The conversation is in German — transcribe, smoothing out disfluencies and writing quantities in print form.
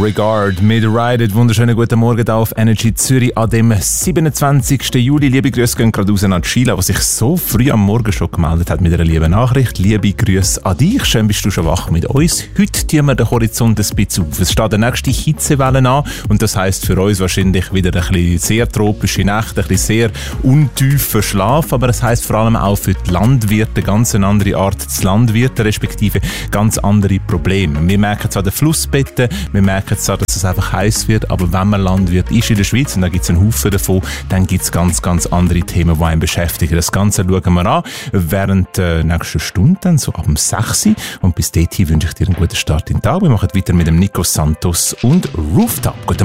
Regard mit Ride It. Wunderschönen guten Morgen hier auf Energy Zürich an dem 27. Juli. Liebe Grüße gehen gerade raus an Sheila, die sich so früh am Morgen schon gemeldet hat mit einer lieben Nachricht. Liebe Grüße an dich. Schön bist du schon wach mit uns. Heute tun wir den Horizont ein bisschen auf. Es steht der nächste Hitzewelle an und das heisst für uns wahrscheinlich wieder ein bisschen sehr tropische Nächte, ein bisschen sehr untiefer Schlaf, aber das heisst vor allem auch für die Landwirte ganz eine andere Art zu landwirten, respektive ganz andere Probleme. Wir merken zwar den Flussbetten, wir merken zwar, dass es einfach heiß wird, aber wenn man Landwirt ist in der Schweiz, und da gibt es einen Haufen davon, dann gibt es ganz, ganz andere Themen, die einen beschäftigen. Das Ganze schauen wir an während der nächsten Stunde, dann so ab dem 6 Uhr. Und bis dahin wünsche ich dir einen guten Start in den Tag. Wir machen weiter mit dem Nico Santos und Rooftop. Guten